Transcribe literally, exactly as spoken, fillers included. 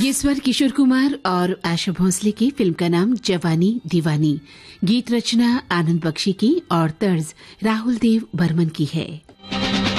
ये स्वर किशोर कुमार और आशा भोसले की। फिल्म का नाम जवानी दीवानी। गीत रचना आनंद बख्शी की और तर्ज राहुल देव बर्मन की है।